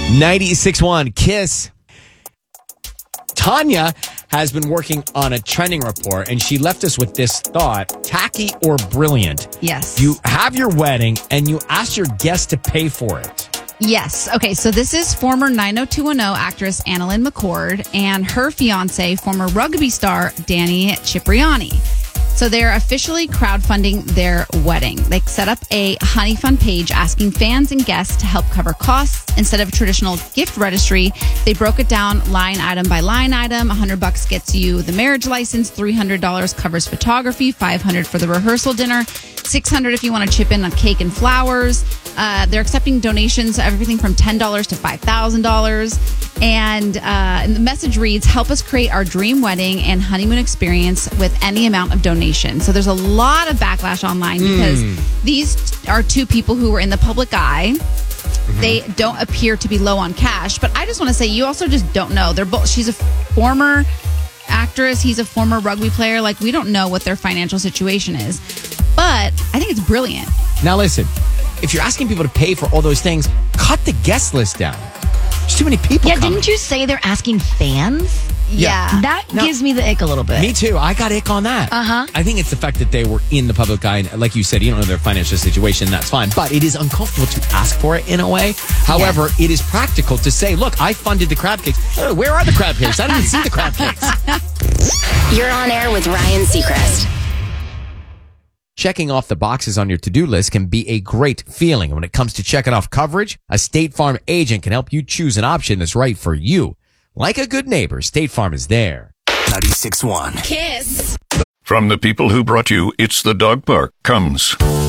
96.1 Kiss. Tanya has been working on a trending report, and she left us with this thought: tacky or brilliant? Yes. You have your wedding, and you ask your guests to pay for it. Yes. Okay, so this is former 90210 actress Annalyn McCord and her fiance, former rugby star Danny Cipriani. So they're officially crowdfunding their wedding. They set up a Honey Fund page asking fans and guests to help cover costs. Instead of a traditional gift registry, they broke it down line item by line item. $100 gets you the marriage license, $300 covers photography, $500 for the rehearsal dinner, $600 if you want to chip in on cake and flowers. They're accepting donations, everything from $10 to $5,000. And the message reads, help us create our dream wedding and honeymoon experience with any amount of donation. So there's a lot of backlash online because these are two people who were in the public eye. They don't appear to be low on cash. But I just want to say, you also just don't know. They're both. She's a former actress. He's a former rugby player. Like, we don't know what their financial situation is. But I think it's brilliant. Now listen, if you're asking people to pay for all those things, cut the guest list down. There's too many people coming. Didn't you say they're asking fans? Yeah. That gives me the ick a little bit. Me too. I got ick on that. Uh-huh. I think it's the fact that they were in the public eye. And like you said, you don't know their financial situation. That's fine. But it is uncomfortable to ask for it in a way. However, it is practical to say, look, I funded the crab cakes. Oh, where are the crab cakes? I didn't even see the crab cakes. You're on air with Ryan Seacrest. Checking off the boxes on your to-do list can be a great feeling. When it comes to checking off coverage, a State Farm agent can help you choose an option that's right for you. Like a good neighbor, State Farm is there. 96.1 Kiss. From the people who brought you It's the Dog Park comes